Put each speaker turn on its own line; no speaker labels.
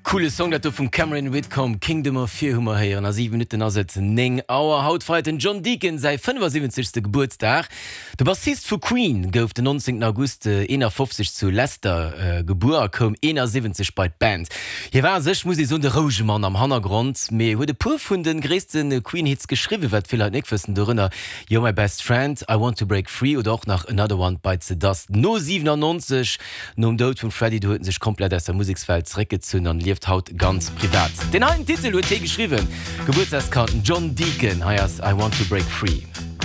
Coole Song dat du vum Cameron Whitcomb Kingdom of Fear Hummer heieren a 7 Minuten ersetzen neng Auer hautfeiten John Deacon sei 75. Geburtstag. De Bassist vu Queen gouf den 19. August 51 zu Leicester geboren kom 71 bei Band. Hier war sech muss so de Rogemann am Hannergrund méi huet de pu vun den gréessten Queen-Hits geschriwe, wat vielleicht net fëssen dorinnner You're my best friend, I want to break free oder auch nach Another One bites the dust. No 97 nom Dod vun Freddie hueten sich komplett aus der Musikswelt zurückgezogen und lebt haut ganz privat. Den einen Titel huet geschrieben, Geburtstagskarten John Deacon, I want to break free.